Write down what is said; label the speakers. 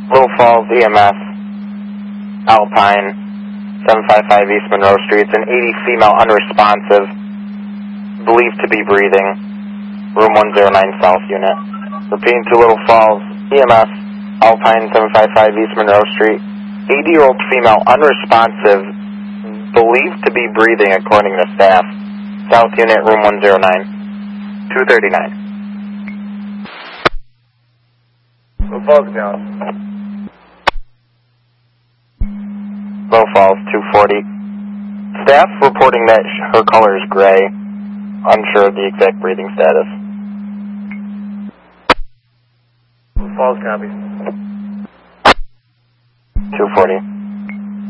Speaker 1: Little Falls, EMS, Alpine, 755 East Monroe Street. It's an 80 female unresponsive, believed to be breathing, room 109 South unit. Repeating to Little Falls, EMS, Alpine, 755 East Monroe Street. 80-year-old female unresponsive, believed to be breathing according to staff. South unit, room 109, 239.
Speaker 2: Little Falls, down.
Speaker 1: Little Falls, 240. Staff reporting that her color is gray. Unsure of the exact breathing status.
Speaker 2: Little Falls, copy.
Speaker 1: 240.